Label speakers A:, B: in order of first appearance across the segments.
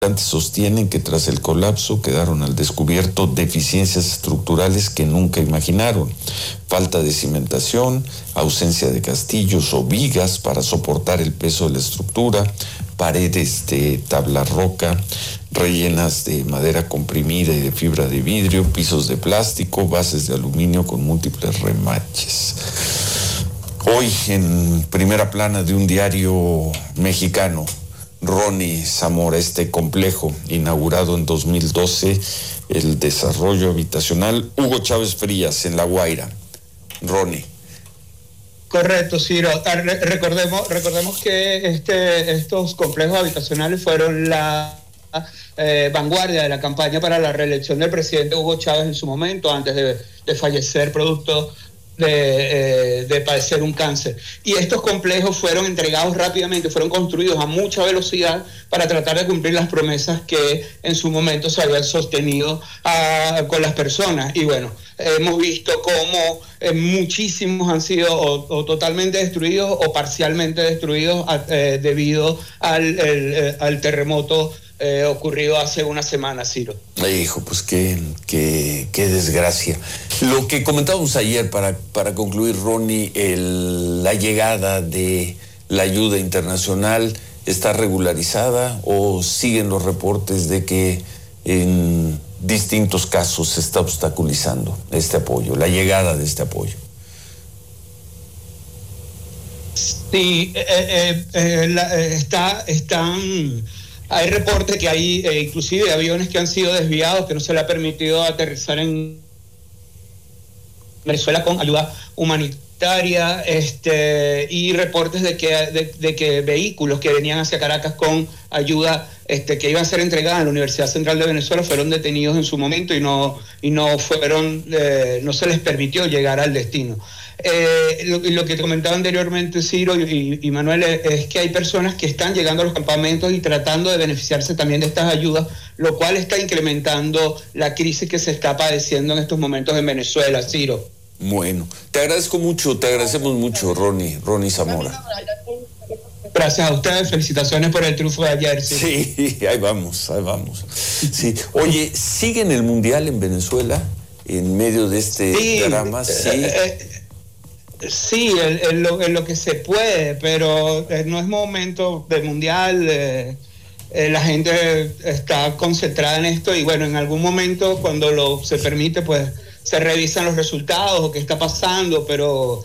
A: sostienen que tras el colapso quedaron al descubierto deficiencias estructurales que nunca imaginaron. Falta de cimentación, ausencia de castillos o vigas para soportar el peso de la estructura, paredes de tabla roca rellenas de madera comprimida y de fibra de vidrio, pisos de plástico, bases de aluminio con múltiples remaches. Hoy en primera plana de un diario mexicano, Ronnie Zamora, este complejo inaugurado en 2012, el desarrollo habitacional Hugo Chávez Frías en La Guaira. Ronnie.
B: Correcto, Ciro. Recordemos que estos complejos habitacionales fueron la vanguardia de la campaña para la reelección del presidente Hugo Chávez en su momento, antes de fallecer producto de padecer un cáncer. Y estos complejos fueron entregados rápidamente, fueron construidos a mucha velocidad para tratar de cumplir las promesas que en su momento se habían sostenido con las personas. Y bueno, hemos visto cómo muchísimos han sido o totalmente destruidos o parcialmente destruidos debido al terremoto ocurrido hace una semana, Ciro.
A: Hijo, pues qué desgracia. Lo que comentábamos ayer para concluir, Ronnie, la llegada de la ayuda internacional está regularizada o siguen los reportes de que en distintos casos se está obstaculizando este apoyo, la llegada de este apoyo.
B: Sí, hay reportes que hay inclusive aviones que han sido desviados, que no se le ha permitido aterrizar en Venezuela con ayuda humanitaria, y reportes de que vehículos que venían hacia Caracas con ayuda que iban a ser entregadas en la Universidad Central de Venezuela fueron detenidos en su momento y no se les permitió llegar al destino. Lo que te comentaba anteriormente, Ciro y Manuel, es que hay personas que están llegando a los campamentos y tratando de beneficiarse también de estas ayudas, lo cual está incrementando la crisis que se está padeciendo en estos momentos en Venezuela, Ciro.
A: Bueno, te agradecemos mucho, Ronnie Zamora.
B: Gracias a ustedes, felicitaciones por el triunfo de ayer.
A: Sí, ahí vamos. Sí. Oye, ¿sigue en el Mundial en Venezuela en medio de este drama? Sí.
B: Sí, en lo que se puede, pero no es momento de mundial. La gente está concentrada en esto y bueno, en algún momento cuando se permite, pues se revisan los resultados o qué está pasando, pero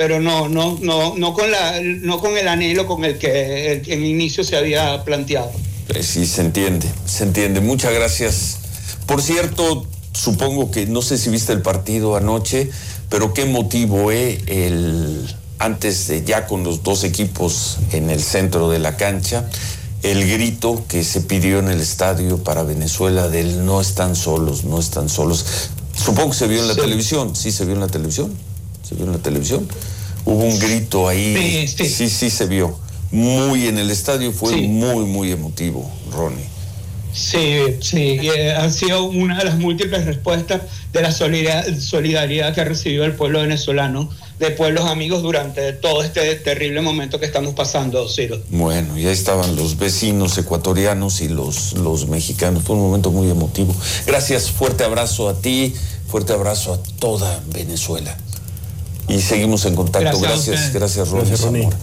B: no con el anhelo con el que en el inicio se había planteado.
A: Sí, se entiende. Muchas gracias. Por cierto, supongo que no sé si viste el partido anoche, pero qué motivo, antes de ya con los dos equipos en el centro de la cancha, el grito que se pidió en el estadio para Venezuela del no están solos. Supongo que se vio en la televisión. ¿Sí se vio en la televisión? Hubo un grito ahí. Sí, se vio. Muy en el estadio, fue muy, muy emotivo, Ronnie.
B: Sí, ha sido una de las múltiples respuestas de la solidaridad que ha recibido el pueblo venezolano, de pueblos amigos durante todo este terrible momento que estamos pasando, Ciro.
A: Bueno, ya estaban los vecinos ecuatorianos y los mexicanos, fue un momento muy emotivo. Gracias, fuerte abrazo a ti, fuerte abrazo a toda Venezuela. Y seguimos en contacto. Gracias, Ronnie Zamora.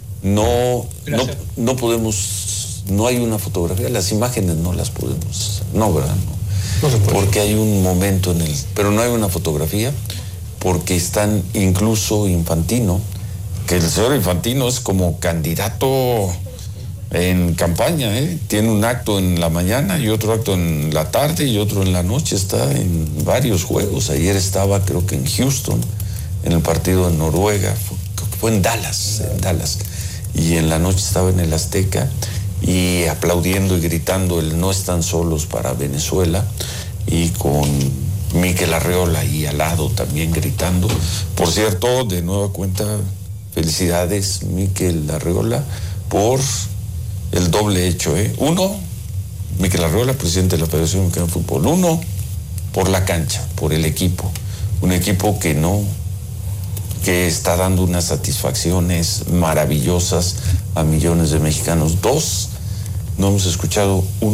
A: No podemos, no hay una fotografía, las imágenes no las podemos, ¿verdad? No se puede. Porque hay un momento pero no hay una fotografía, porque están incluso Infantino, que el señor Infantino es como candidato en campaña, tiene un acto en la mañana y otro acto en la tarde y otro en la noche, está en varios juegos. Ayer estaba creo que en Houston, en el partido de Noruega, fue en Dallas, y en la noche estaba en el Azteca y aplaudiendo y gritando el no están solos para Venezuela, y con Mikel Arreola ahí al lado también gritando. Por cierto, de nueva cuenta, felicidades Mikel Arreola por el doble hecho, Uno, Mikel Arreola, presidente de la Federación Mexicana de Fútbol. Uno, por la cancha, por el equipo. Un equipo que está dando unas satisfacciones maravillosas a millones de mexicanos. Dos, no hemos escuchado una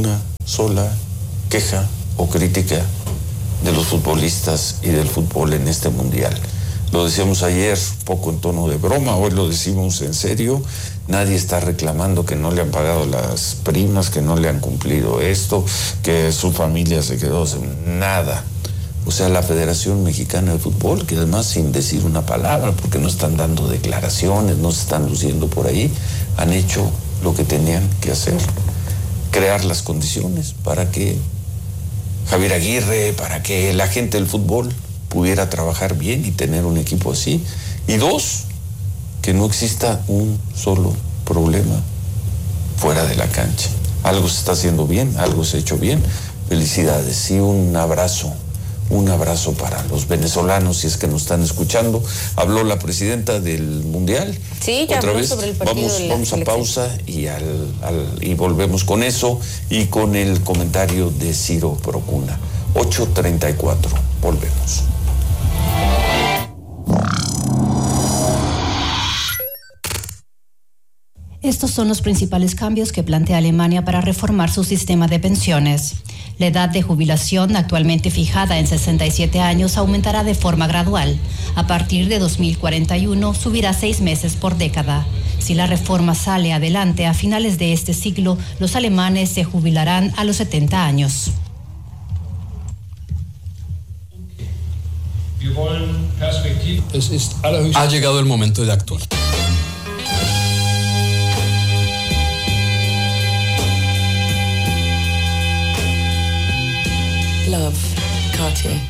A: sola queja o crítica de los futbolistas y del fútbol en este mundial. Lo decíamos ayer, poco en tono de broma, hoy lo decimos en serio. Nadie está reclamando que no le han pagado las primas, que no le han cumplido esto, que su familia se quedó sin nada. O sea, la Federación Mexicana de Fútbol, que además sin decir una palabra, porque no están dando declaraciones, no se están luciendo por ahí, han hecho lo que tenían que hacer, crear las condiciones para que Javier Aguirre, para que la gente del fútbol pudiera trabajar bien y tener un equipo así. Y dos, que no exista un solo problema fuera de la cancha. Algo se está haciendo bien, algo se ha hecho bien. Felicidades y un abrazo para los venezolanos, si es que nos están escuchando. Habló la presidenta del Mundial.
C: Sí, ya
A: otra
C: habló
A: vez.
C: Sobre el partido
A: Vamos a pausa y volvemos con eso y con el comentario de Ciro Procuna. 8:34. Volvemos.
D: Estos son los principales cambios que plantea Alemania para reformar su sistema de pensiones. La edad de jubilación, actualmente fijada en 67 años, aumentará de forma gradual. A partir de 2041, subirá 6 meses por década. Si la reforma sale adelante, a finales de este siglo, los alemanes se jubilarán a los 70 años.
E: Ha llegado el momento de actuar.
F: Love, Cartier.